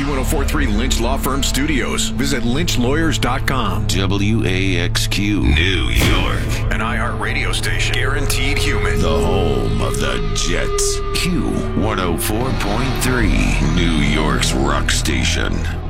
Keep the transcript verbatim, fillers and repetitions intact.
one oh four point three Lynch Law Firm Studios. Visit lynch lawyers dot com. W A X Q, New York. An iHeartRadio station. Guaranteed human. The home of the Jets. Q one oh four point three, New York's rock station.